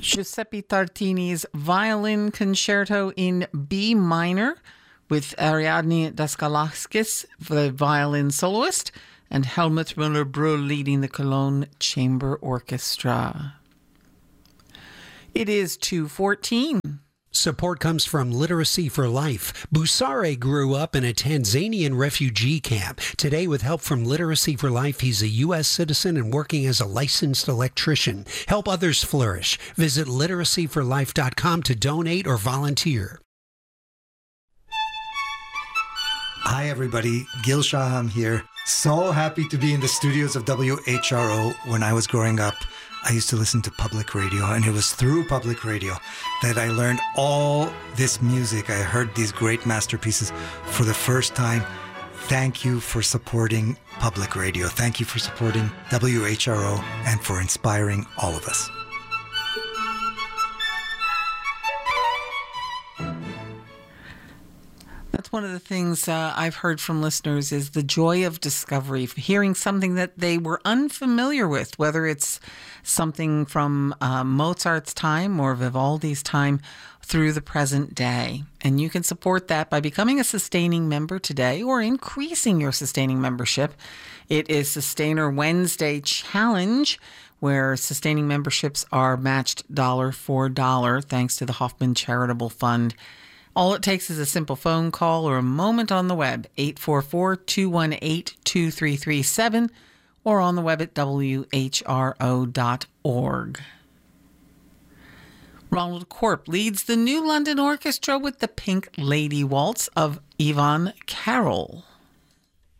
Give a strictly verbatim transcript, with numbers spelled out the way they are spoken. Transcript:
Giuseppe Tartini's Violin Concerto in B minor with Ariadne Daskalaskis, the violin soloist, and Helmut Müller-Brühl leading the Cologne Chamber Orchestra. It is two fourteen. Support comes from Literacy for Life. Busare grew up in a Tanzanian refugee camp. Today, with help from Literacy for Life, he's a U S citizen and working as a licensed electrician. Help others flourish. Visit literacy for life dot com to donate or volunteer. Hi, everybody. Gil Shaham here. So happy to be in the studios of W H R O. When I was growing up, I used to listen to public radio, and it was through public radio that I learned all this music. I heard these great masterpieces for the first time. Thank you for supporting public radio. Thank you for supporting W H R O and for inspiring all of us. That's one of the things uh, I've heard from listeners is the joy of discovery, hearing something that they were unfamiliar with, whether it's something from uh, Mozart's time or Vivaldi's time through the present day. And you can support that by becoming a sustaining member today or increasing your sustaining membership. It is Sustainer Wednesday Challenge, where sustaining memberships are matched dollar for dollar thanks to the Hoffman Charitable Fund. All it takes is a simple phone call or a moment on the web, eight four four, two one eight, two three three seven, or on the web at W H R O dot org. Ronald Corp leads the New London Orchestra with the Pink Lady Waltz of Yvonne Carroll.